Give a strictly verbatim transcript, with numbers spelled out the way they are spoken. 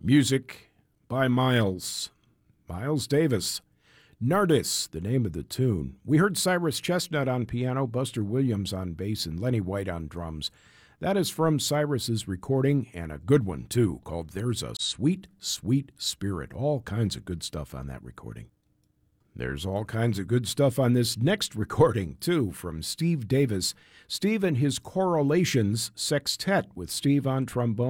Music by Miles. Miles Davis. Nardis, the name of the tune. We heard Cyrus Chestnut on piano, Buster Williams on bass, and Lenny White on drums. That is from Cyrus's recording, and a good one, too, called There's a Sweet, Sweet Spirit. All kinds of good stuff on that recording. There's all kinds of good stuff on this next recording, too, from Steve Davis. Steve and his Correlations Sextet with Steve on trombone.